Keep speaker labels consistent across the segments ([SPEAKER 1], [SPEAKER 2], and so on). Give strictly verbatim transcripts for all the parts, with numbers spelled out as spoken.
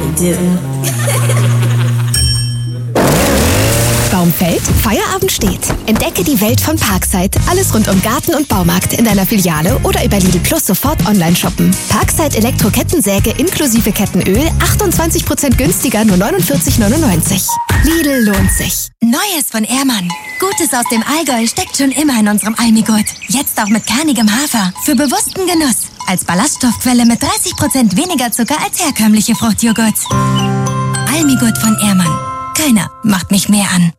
[SPEAKER 1] do.
[SPEAKER 2] Baum fällt, Feierabend steht. Entdecke die Welt von Parkside. Alles rund um Garten und Baumarkt in deiner Filiale oder über Lidl Plus sofort online shoppen. Parkside Elektro-Kettensäge inklusive Kettenöl, achtundzwanzig Prozent günstiger, nur neunundvierzig neunundneunzig. Lidl lohnt sich.
[SPEAKER 3] Neues von Ehrmann. Gutes aus dem Allgäu steckt schon immer in unserem Almigurt. Jetzt auch mit kernigem Hafer. Für bewussten Genuss. Als Ballaststoffquelle mit dreißig Prozent weniger Zucker als herkömmliche Fruchtjoghurts. Almigurt von Ehrmann. Keiner macht mich mehr an.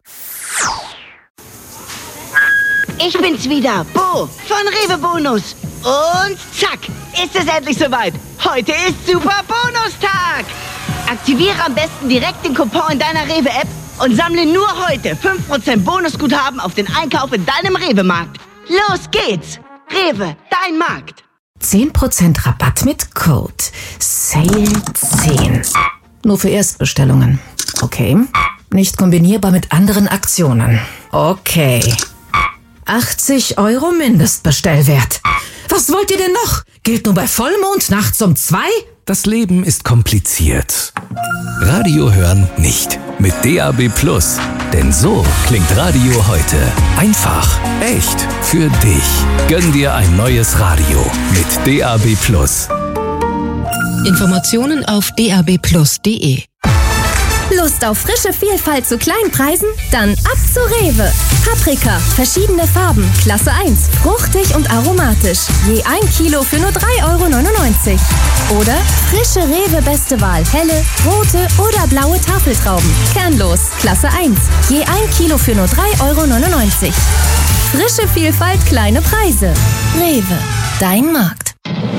[SPEAKER 4] Ich bin's wieder, Bo von Rewe Bonus. Und zack, ist es endlich soweit. Heute ist Super Bonustag. Aktiviere am besten direkt den Coupon in deiner Rewe-App und sammle nur heute fünf Prozent Bonusguthaben auf den Einkauf in deinem Rewe-Markt. Los geht's. Rewe, dein Markt.
[SPEAKER 1] zehn Prozent Rabatt mit Code Sale zehn. Nur für Erstbestellungen. Okay. Nicht kombinierbar mit anderen Aktionen. Okay. achtzig Euro Mindestbestellwert. Was wollt ihr denn noch? Gilt nur bei Vollmond nachts um zwei?
[SPEAKER 5] Das Leben ist kompliziert. Radio hören nicht. Mit D A B Plus. Denn so klingt Radio heute. Einfach, echt, für dich. Gönn dir ein neues Radio mit D A B Plus.
[SPEAKER 6] Informationen auf d a b plus punkt d e.
[SPEAKER 2] Lust auf frische Vielfalt zu kleinen Preisen? Dann ab zu Rewe. Paprika, verschiedene Farben, Klasse eins, fruchtig und aromatisch. Je ein Kilo für nur drei Euro neunundneunzig. Oder frische Rewe Beste Wahl, helle, rote oder blaue Tafeltrauben. Kernlos, Klasse eins. Je ein Kilo für nur drei Euro neunundneunzig. Frische Vielfalt, kleine Preise. Rewe, dein Markt.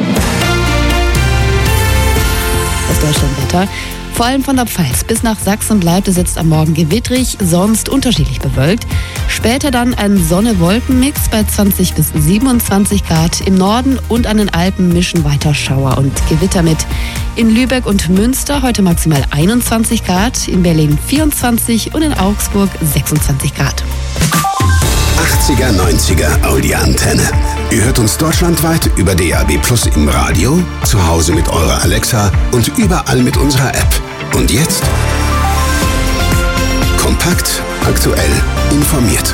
[SPEAKER 6] Das Deutschlandwetter. Vor allem von der Pfalz bis nach Sachsen bleibt es jetzt am Morgen gewittrig, sonst unterschiedlich bewölkt. Später dann ein Sonne-Wolken-Mix bei zwanzig bis siebenundzwanzig Grad. Im Norden und an den Alpen mischen weiter Schauer und Gewitter mit. In Lübeck und Münster heute maximal einundzwanzig Grad, in Berlin vierundzwanzig und in Augsburg sechsundzwanzig Grad.
[SPEAKER 7] achtziger, neunziger Audi Antenne. Ihr hört uns deutschlandweit über D A B Plus im Radio, zu Hause mit eurer Alexa und überall mit unserer App. Und jetzt? Kompakt, aktuell, informiert.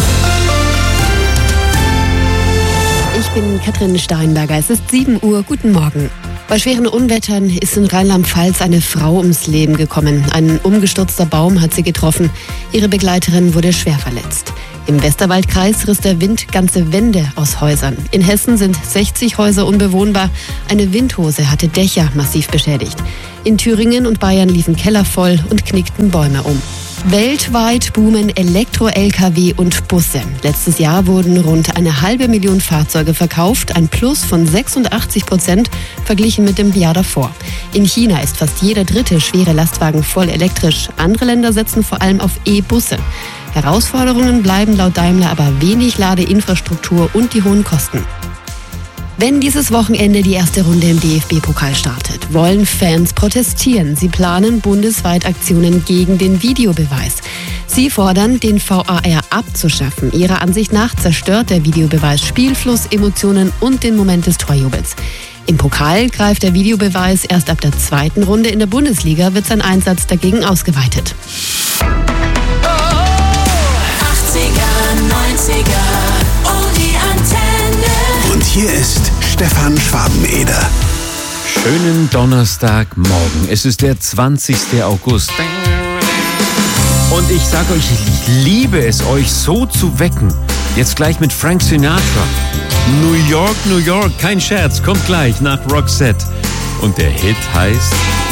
[SPEAKER 6] Ich bin Katrin Steinberger. Es ist sieben Uhr. Guten Morgen. Bei schweren Unwettern ist in Rheinland-Pfalz eine Frau ums Leben gekommen. Ein umgestürzter Baum hat sie getroffen. Ihre Begleiterin wurde schwer verletzt. Im Westerwaldkreis riss der Wind ganze Wände aus Häusern. In Hessen sind sechzig Häuser unbewohnbar. Eine Windhose hatte Dächer massiv beschädigt. In Thüringen und Bayern liefen Keller voll und knickten Bäume um. Weltweit boomen Elektro-L K W und Busse. Letztes Jahr wurden rund eine halbe Million Fahrzeuge verkauft, ein Plus von sechsundachtzig Prozent verglichen mit dem Jahr davor. In China ist fast jeder dritte schwere Lastwagen voll elektrisch. Andere Länder setzen vor allem auf E-Busse. Herausforderungen bleiben laut Daimler aber wenig Ladeinfrastruktur und die hohen Kosten. Wenn dieses Wochenende die erste Runde im D F B-Pokal startet, wollen Fans protestieren. Sie planen bundesweit Aktionen gegen den Videobeweis. Sie fordern, den V A R abzuschaffen. Ihrer Ansicht nach zerstört der Videobeweis Spielfluss, Emotionen und den Moment des Torjubels. Im Pokal greift der Videobeweis erst ab der zweiten Runde. In der Bundesliga wird sein Einsatz dagegen ausgeweitet.
[SPEAKER 7] Und hier ist Stefan Schwabeneder.
[SPEAKER 8] Schönen Donnerstagmorgen. Es ist der zwanzigster August. Und ich sage euch, ich liebe es, euch so zu wecken. Jetzt gleich mit Frank Sinatra. New York, New York, kein Scherz, kommt gleich nach Roxette. Und der Hit heißt